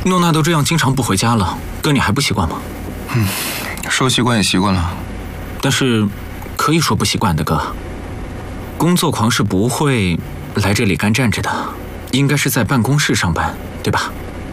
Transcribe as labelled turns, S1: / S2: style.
S1: 诺娜都这样经常不回家了，哥你还不习惯吗？
S2: 说习惯也习惯了。
S1: 但是，可以说不习惯的哥。工作狂是不会来这里干站着的，应该是在办公室上班，对吧？